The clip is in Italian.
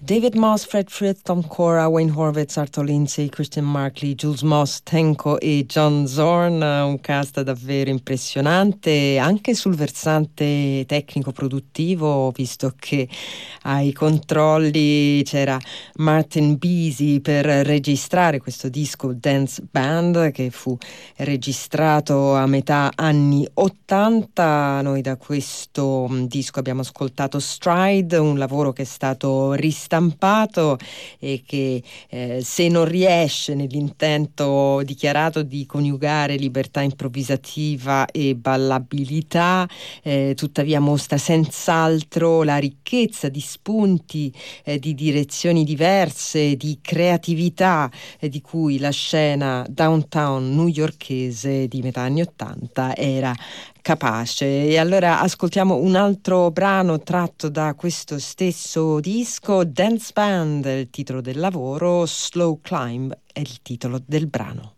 David Moss, Fred Frith, Tom Cora, Wayne Horvitz, Arthur Lindsay, Christian Markley, Jules Moss, Tenko e John Zorn, un cast davvero impressionante anche sul versante tecnico-produttivo, visto che ai controlli c'era Martin Beasy per registrare questo disco Dance Band che fu registrato a metà anni 80. Noi da questo disco abbiamo ascoltato Stride, un lavoro che è stato ristampato e che se non riesce nell'intento dichiarato di coniugare libertà improvvisativa e ballabilità, tuttavia mostra senz'altro la ricchezza di spunti, di direzioni diverse, di creatività di cui la scena downtown newyorkese di metà anni 80 era capace. E allora ascoltiamo un altro brano tratto da questo stesso disco, Dance Band è il titolo del lavoro, Slow Climb è il titolo del brano.